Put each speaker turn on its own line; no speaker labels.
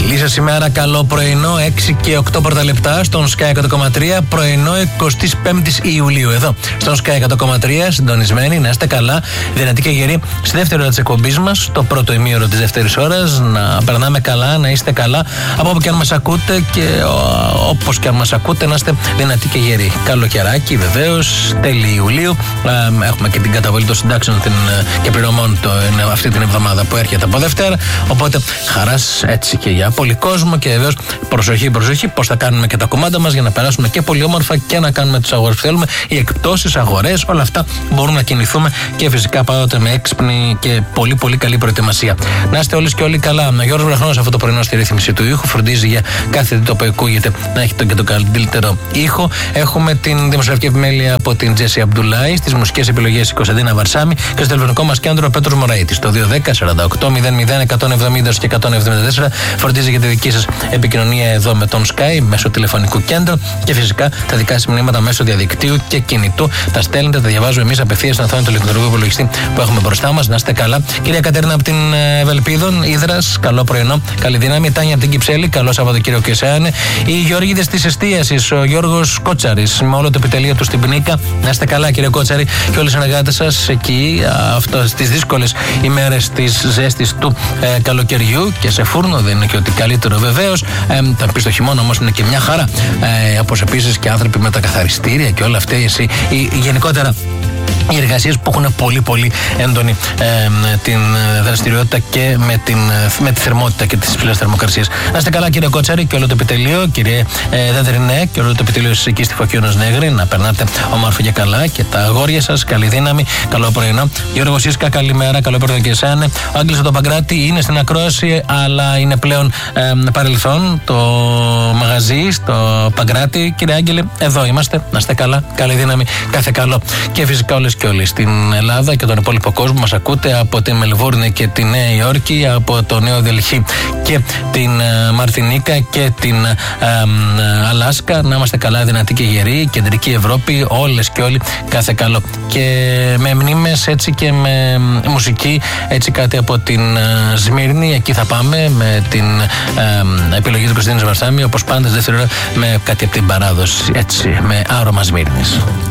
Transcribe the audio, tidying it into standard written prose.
Καλή σας ημέρα, καλό πρωινό, 6 και 8 πρώτα λεπτά στον Sky 100,3, πρωινό 25 Ιουλίου. Εδώ, στον Sky 100,3, συντονισμένοι, να είστε καλά, δυνατοί και γεροί, στη δεύτερη ώρα της εκπομπής μας, το πρώτο ημίωρο της δεύτερης ώρας, να περνάμε καλά, να είστε καλά, από όπου και αν μας ακούτε και όπως και αν μας ακούτε, να είστε δυνατοί και γεροί. Καλοκαιράκι, βεβαίως, τέλη Ιουλίου, έχουμε και την καταβολή των συντάξεων και πληρωμών αυτή την εβδομάδα που έρχεται από Δευτέρα, οπότε χαράς έτσι και για πολύ κόσμο και βεβαίως προσοχή, πώς θα κάνουμε και τα κομμάτια μας για να περάσουμε και πολύ όμορφα και να κάνουμε τις αγορές που θέλουμε, οι εκπτώσεις, αγορές, όλα αυτά μπορούμε να κινηθούμε και φυσικά πάντοτε με έξυπνη και πολύ πολύ καλή προετοιμασία. Να είστε όλες και όλοι καλά. Ο Γιώργος Βραχνός αυτό το πρωινό στη ρύθμιση του ήχου φροντίζει για κάθε τι το που ακούγεται να έχει και τον καλύτερο ήχο. Έχουμε την δημοσιογραφική επιμέλεια από την Τζέσι Αμπτουλάη, στις μουσικές επιλογές η Κωνσταντίνα Βαρσάμι και στο τηλεφωνικό μας κέντρο ο Πέτρος Μωραΐτης. Το 210-48-00-170 και 174 φροντίζει για τη δική σας επικοινωνία εδώ με τον Sky μέσω τηλεφωνικού κέντρου και φυσικά τα δικά σας μηνύματα μέσω διαδικτύου και κινητού. Τα στέλνετε, τα διαβάζουμε εμείς απευθείας στην οθόνη του ηλεκτρονικού υπολογιστή που έχουμε μπροστά μας. Να είστε καλά. Κυρία Κατερίνα από την Ευελπίδων, Ύδρας, καλό πρωινό, καλή δύναμη. Τάνια από την Κυψέλη, καλό Σαββατοκύριακο και εσένα. Οι Γεωργίδες της Εστίασης, ο Γιώργος Κότσαρης, με όλο το επιτελείο του στην Πνίκα. Να είστε καλά, κύριε Κότσαρη, και όλοι οι συνεργάτες σας εκεί, στις δύσκολες ημέρες της ζέστης του καλοκαιριού και σε φούρνο. Δεν είναι και ότι καλύτερο βεβαίως. Θα πει στο χειμώνα όμως είναι και μια χαρά. Όπως επίσης και άνθρωποι με τα καθαριστήρια και όλα αυτά. Γενικότερα οι εργασίες που έχουν πολύ πολύ έντονη την δραστηριότητα και με τη θερμότητα και τις υψηλές θερμοκρασίες. Να είστε καλά, κύριε Κότσαρη, και όλο το επιτελείο, κύριε Δεδρινέ, και όλο το επιτελείο σας εκεί στη Φωκίωνος Νέγρη. Να περνάτε όμορφα και καλά και τα αγόρια σας, καλή δύναμη, καλό πρωινό. Γιώργο Σίσκα, καλημέρα, καλό πρωινό και εσένα. Ο Άγγελος από τον Παγκράτη είναι στην ακρόαση, αλλά είναι πλέον παρελθόν το μαγαζί στο Παγκράτη. Κύριε Άγγελε, εδώ είμαστε, να είστε καλά, καλή δύναμη, κάθε καλό. Και φυσικά όλες και όλοι στην Ελλάδα και τον υπόλοιπο κόσμο μας ακούτε από τη Μελβούρνη και τη Νέα Υόρκη, από το Νέο Δελχή και την Μαρτινίκα και την Αλάσκα. Να είμαστε καλά, δυνατοί και γεροί, κεντρική Ευρώπη, όλες και όλοι κάθε καλό. Και με μνήμες έτσι και με μουσική, έτσι κάτι από την Σμύρνη, εκεί θα πάμε με την επιλογή του Κωνσταντίνου Βαρσάμι, όπως πάντα στη δεύτερη ώρα με κάτι από την παράδοση, έτσι με άρωμα Σμύρνης.